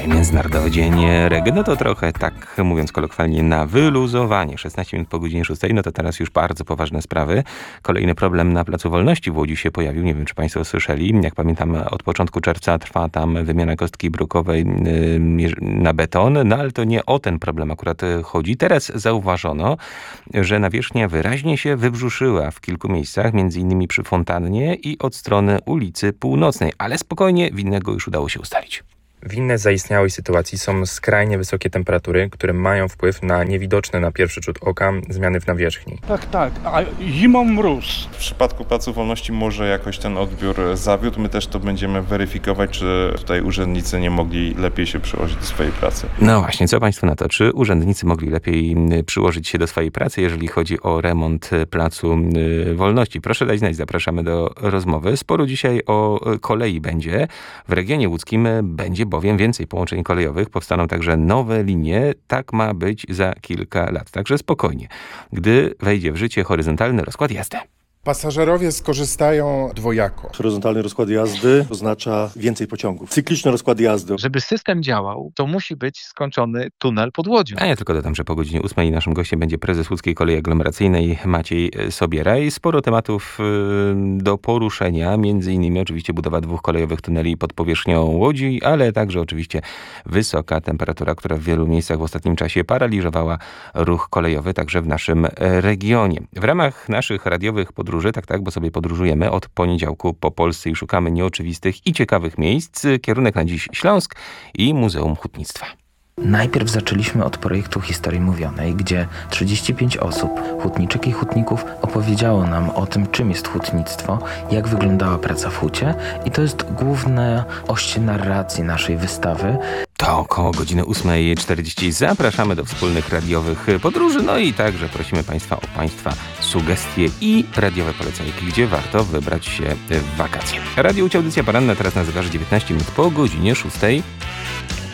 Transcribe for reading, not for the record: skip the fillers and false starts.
Dzisiaj Międzynarodowy Dzień Reggae, no to trochę tak mówiąc kolokwialnie na wyluzowanie. 16 minut po godzinie 6, no to teraz już bardzo poważne sprawy. Kolejny problem na Placu Wolności w Łodzi się pojawił, nie wiem czy państwo słyszeli. Jak pamiętam, od początku czerwca trwa tam wymiana kostki brukowej na beton, no ale to nie o ten problem akurat chodzi. Teraz zauważono, że nawierzchnia wyraźnie się wybrzuszyła w kilku miejscach, między innymi przy fontannie i od strony ulicy Północnej, ale spokojnie, winnego już udało się ustalić. Winne zaistniałej sytuacji są skrajnie wysokie temperatury, które mają wpływ na niewidoczne na pierwszy rzut oka zmiany w nawierzchni. Tak, a zimą mróz. W przypadku Placu Wolności może jakoś ten odbiór zawiódł. My też to będziemy weryfikować, czy tutaj urzędnicy nie mogli lepiej się przyłożyć do swojej pracy. No właśnie, co państwo na to? Czy urzędnicy mogli lepiej przyłożyć się do swojej pracy, jeżeli chodzi o remont Placu Wolności? Proszę dać znać, zapraszamy do rozmowy. Sporo dzisiaj o kolei będzie. W regionie łódzkim będzie bowiem więcej połączeń kolejowych. Powstaną także nowe linie. Tak ma być za kilka lat. Także spokojnie. Gdy wejdzie w życie horyzontalny rozkład jazdy. Pasażerowie skorzystają dwojako. Horyzontalny rozkład jazdy oznacza więcej pociągów. Cykliczny rozkład jazdy. Żeby system działał, to musi być skończony tunel pod Łodzią. A ja tylko dodam, że po godzinie 8 naszym gościem będzie prezes Łódzkiej Kolei Aglomeracyjnej Maciej Sobiera i sporo tematów do poruszenia. Między innymi oczywiście budowa 2 kolejowych tuneli pod powierzchnią Łodzi, ale także oczywiście wysoka temperatura, która w wielu miejscach w ostatnim czasie paraliżowała ruch kolejowy, także w naszym regionie. W ramach naszych radiowych podróży, tak, bo sobie podróżujemy od poniedziałku po Polsce i szukamy nieoczywistych i ciekawych miejsc. Kierunek na dziś Śląsk i Muzeum Hutnictwa. Najpierw zaczęliśmy od projektu Historii Mówionej, gdzie 35 osób, hutniczek i hutników, opowiedziało nam o tym, czym jest hutnictwo, jak wyglądała praca w hucie i to jest główna oś narracji naszej wystawy. To około godziny 8:40 zapraszamy do wspólnych radiowych podróży, no i także prosimy Państwa o Państwa sugestie i radiowe polecajki, gdzie warto wybrać się w wakacje. Radio Łódź, audycja poranna, teraz na zegarze 19 minut po godzinie 6.